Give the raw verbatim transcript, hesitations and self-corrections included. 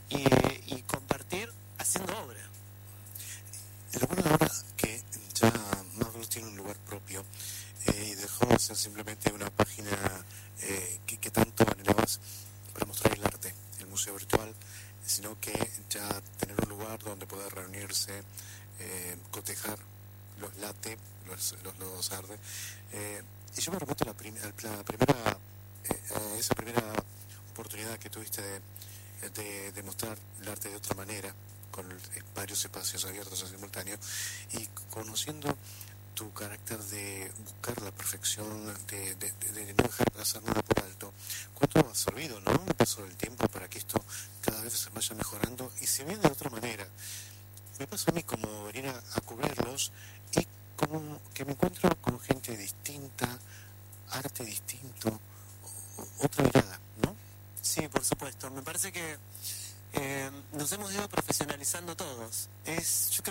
y, y compartir haciendo obra. Lo bueno ahora que ya Marvel tiene un lugar propio eh, y dejó de ser simplemente una página eh, que, que tanto anhelabas para mostrar el arte, el museo virtual, sino que ya tener un lugar donde poder reunirse, eh, cotejar los late, los, los, los arde. Eh, y yo me remonto a la, prim a la primera, eh, a esa primera oportunidad que tuviste de, de, de mostrar el arte de otra manera, con varios espacios abiertos en simultáneo, y conociendo tu carácter de buscar la perfección, de, de, de, de no dejar pasar nada por alto. ¿Cuánto ha servido, no? El paso del tiempo para que esto cada vez se vaya mejorando y se ve de otra manera. Me pasa a mí como venir a, a cubrirlos y como que me encuentro con gente distinta, arte distinto, o, otra mirada, ¿no? Sí, por supuesto. Me parece que eh, nos hemos ido profesionalizando todos. Es, yo creo